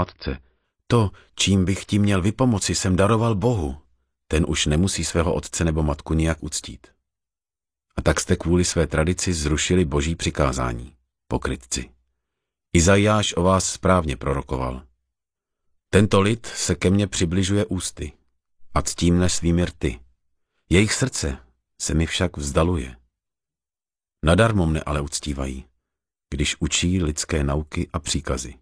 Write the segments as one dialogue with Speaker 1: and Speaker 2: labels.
Speaker 1: matce: to, čím bych ti měl vypomoci, jsem daroval Bohu. Ten už nemusí svého otce nebo matku nijak uctít. A tak jste kvůli své tradici zrušili Boží přikázání, pokrytci. Izajáš o vás správně prorokoval. Tento lid se ke mně přibližuje ústy a ctí mne svými rty. Jejich srdce se mi však vzdaluje. Nadarmo mne ale uctívají, když učí lidské nauky a příkazy.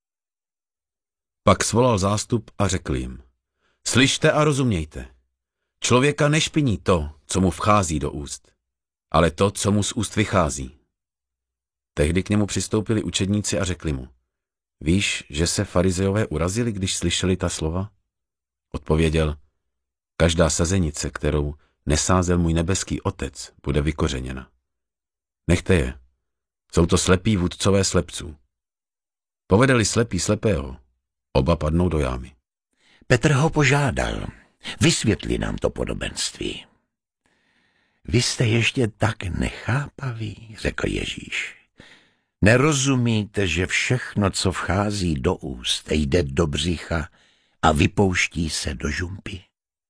Speaker 1: Pak svolal zástup a řekl jim: slyšte a rozumějte. Člověka nešpiní to, co mu vchází do úst, ale to, co mu z úst vychází. Tehdy k němu přistoupili učedníci a řekli mu: víš, že se farizejové urazili, když slyšeli ta slova? Odpověděl: každá sazenice, kterou nesázel můj nebeský Otec, bude vykořeněna. Nechte je. Jsou to slepí vůdcové slepců. Povede-li slepý slepého, oba padnou do jámy.
Speaker 2: Petr ho požádal: vysvětli nám to podobenství. Vy jste ještě tak nechápaví, řekl Ježíš. Nerozumíte, že všechno, co vchází do úst, jde do břicha a vypouští se do žumpy?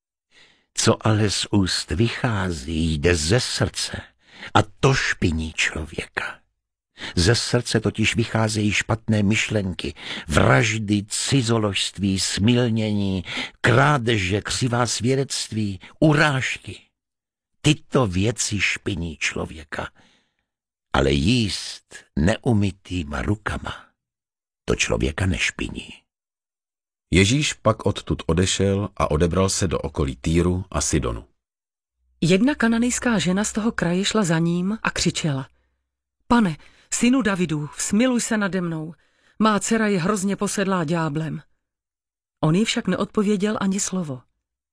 Speaker 2: Co ale z úst vychází, jde ze srdce a to špiní člověka. Ze srdce totiž vycházejí špatné myšlenky, vraždy, cizoložství, smilnění, krádeže, křivá svědectví, urážky. Tyto věci špiní člověka, ale jíst neumytýma rukama to člověka nešpiní.
Speaker 1: Ježíš pak odtud odešel a odebral se do okolí Týru a Sidonu.
Speaker 3: Jedna kananejská žena z toho kraje šla za ním a křičela: Pane, synu Davidův, smiluj se nade mnou, má dcera je hrozně posedlá ďáblem. On jí však neodpověděl ani slovo.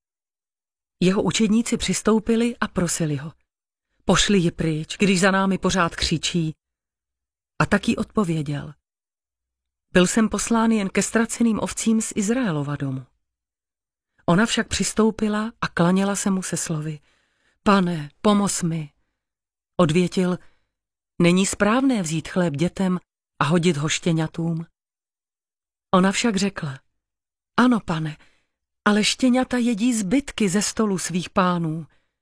Speaker 3: Jeho učedníci přistoupili a prosili ho: pošli ji pryč, když za námi pořád křičí. A tak jí odpověděl: byl jsem poslán jen ke ztraceným ovcím z Izraelova domu. Ona však přistoupila a klaněla se mu se slovy: Pane, pomoz mi. Odvětil: není správné vzít chléb dětem a hodit ho štěňatům. Ona však řekla: ano, pane, ale štěňata jedí zbytky ze stolu svých pánů.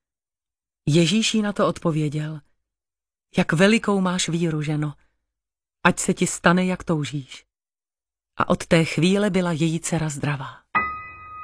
Speaker 3: Ježíš jí na to odpověděl: jak velikou máš víru, ženo, ať se ti stane, jak toužíš. A od té chvíle byla její dcera zdravá.